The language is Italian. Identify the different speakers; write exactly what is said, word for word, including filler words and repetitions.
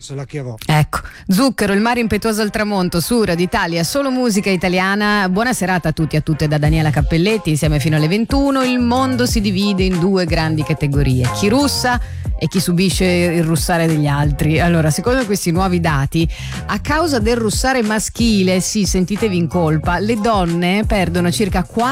Speaker 1: se la chiavò.
Speaker 2: Ecco, Zucchero, il mare impetuoso al tramonto, su Radio Italia, solo musica italiana. Buona serata a tutti e a tutte da Daniela Cappelletti, insieme fino alle ventuno. Il mondo si divide in due grandi categorie: chi russa e chi subisce il russare degli altri. Allora, secondo questi nuovi dati, a causa del russare maschile, sì, sentitevi in colpa, le donne perdono circa